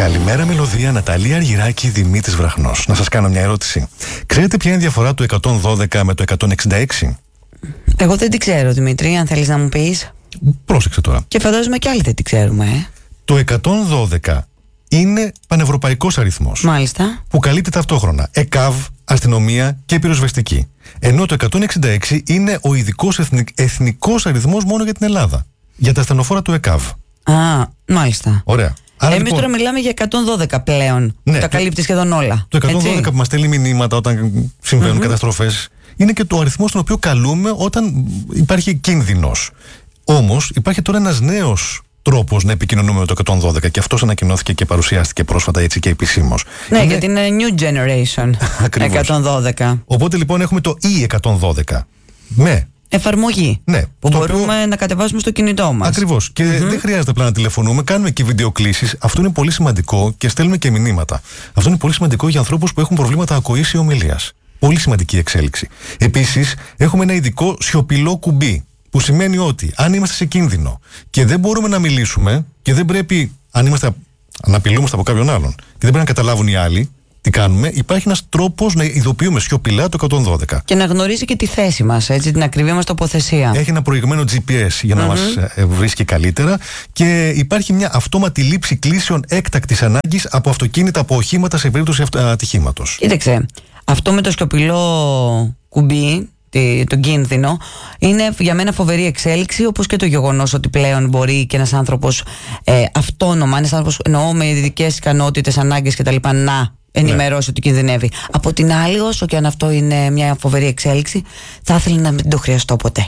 Καλημέρα μελωδία, Ναταλία Αργυράκη, Δημήτρης Βραχνός. Να σας κάνω μια ερώτηση. Ξέρετε ποια είναι η διαφορά του 112 με το 166? Εγώ δεν την ξέρω, Δημήτρη, αν θέλεις να μου πεις. Πρόσεξε τώρα. Και φαντάζομαι κι άλλοι δεν την ξέρουμε, Το 112 είναι πανευρωπαϊκός αριθμός. Μάλιστα. Που καλύπτει ταυτόχρονα ΕΚΑΒ, αστυνομία και πυροσβεστική. Ενώ το 166 είναι ο ειδικός εθνικός αριθμός μόνο για την Ελλάδα. Για τα ασθενοφόρα του ΕΚΑΒ. Α, μάλιστα. Ωραία. Εμείς λοιπόν τώρα μιλάμε για 112 πλέον. Ναι, τα καλύπτει σχεδόν όλα. Το 112 που μας στέλνει μηνύματα όταν συμβαίνουν καταστροφές είναι και το αριθμό στον οποίο καλούμε όταν υπάρχει κίνδυνος. Όμως υπάρχει τώρα ένας νέος τρόπος να επικοινωνούμε με το 112 και αυτός ανακοινώθηκε και παρουσιάστηκε πρόσφατα έτσι και επισήμως. Ναι, γιατί είναι new generation. Ακριβώς. 112. Οπότε λοιπόν έχουμε το E112 με εφαρμογή, ναι, που μπορούμε να κατεβάσουμε στο κινητό μας. Ακριβώς. Και δεν χρειάζεται απλά να τηλεφωνούμε, κάνουμε και βιντεοκλήσεις. Αυτό είναι πολύ σημαντικό και στέλνουμε και μηνύματα. Αυτό είναι πολύ σημαντικό για ανθρώπους που έχουν προβλήματα ακοής ή ομιλίας. Πολύ σημαντική εξέλιξη. Επίσης, έχουμε ένα ειδικό σιωπηλό κουμπί, που σημαίνει ότι αν είμαστε σε κίνδυνο και δεν μπορούμε να μιλήσουμε και δεν πρέπει, αν απειλούμαστε από κάποιον άλλον και δεν πρέπει να καταλάβουν οι άλλοι τι κάνουμε, υπάρχει ένας τρόπος να ειδοποιούμε σιωπηλά το 112. Και να γνωρίζει και τη θέση μας, έτσι, την ακριβή μας τοποθεσία. Έχει ένα προηγμένο GPS για να μας βρίσκει καλύτερα και υπάρχει μια αυτόματη λήψη κλήσεων έκτακτης ανάγκης από αυτοκίνητα, από οχήματα σε περίπτωση ατυχήματος. Κοίταξε, αυτό με το σιωπηλό κουμπί, τον κίνδυνο, είναι για μένα φοβερή εξέλιξη, όπως και το γεγονός ότι πλέον μπορεί και ένας άνθρωπος αυτόνομα, ένας άνθρωπος εννοώ με ειδικές ικανότητες, ανάγκες κτλ. Να ενημερώσει ότι κινδυνεύει. Από την άλλη, όσο και αν αυτό είναι μια φοβερή εξέλιξη, θα ήθελα να μην το χρειαστώ ποτέ.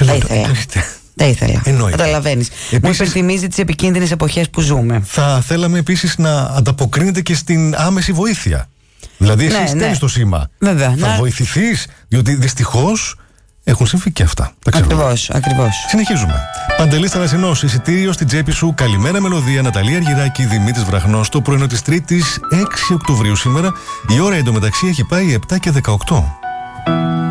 Δεν ήθελα. Καταλαβαίνεις. Μου υπενθυμίζει τις επικίνδυνες εποχές που ζούμε. Θα θέλαμε επίσης να ανταποκρίνεται και στην άμεση βοήθεια. Δηλαδή, εσύ στέλνεις το σήμα. Βέβαια, θα βοηθηθείς, διότι δυστυχώς έχουν συμβεί και αυτά. Ακριβώς. Συνεχίζουμε. Παντελής Θανασινός, εισιτήριο στην τσέπη σου. Καλημέρα μελωδία, Ναταλία Αργυράκη, Δημήτρης Βραχνός. Το πρωινό της Τρίτης, 6 Οκτωβρίου σήμερα. Η ώρα εντωμεταξύ έχει πάει 7 και 18.